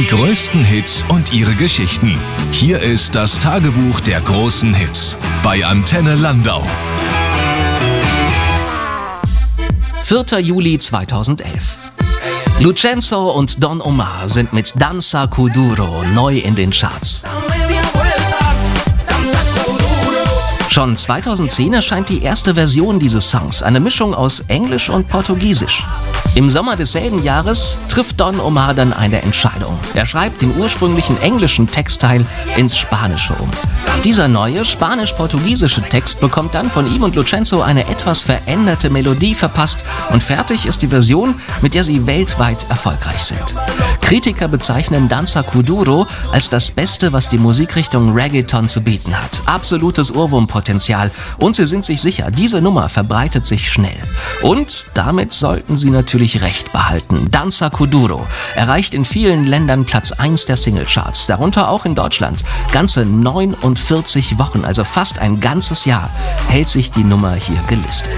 Die größten Hits und ihre Geschichten. Hier ist das Tagebuch der großen Hits bei Antenne Landau. 4. Juli 2011. Lucenzo und Don Omar sind mit Danza Kuduro neu in den Charts. Schon 2010 erscheint die erste Version dieses Songs, eine Mischung aus Englisch und Portugiesisch. Im Sommer desselben Jahres trifft Don Omar dann eine Entscheidung. Er schreibt den ursprünglichen englischen Textteil ins Spanische um. Dieser neue spanisch-portugiesische Text bekommt dann von ihm und Lucenzo eine etwas veränderte Melodie verpasst und fertig ist die Version, mit der sie weltweit erfolgreich sind. Kritiker bezeichnen Danza Kuduro als das Beste, was die Musikrichtung Reggaeton zu bieten hat. Absolutes Ohrwurmpotenzial und sie sind sich sicher, diese Nummer verbreitet sich schnell. Und damit sollten sie natürlich recht behalten. Danza Kuduro erreicht in vielen Ländern Platz 1 der Singlecharts, darunter auch in Deutschland. Ganze 49 Wochen, also fast ein ganzes Jahr, hält sich die Nummer hier gelistet.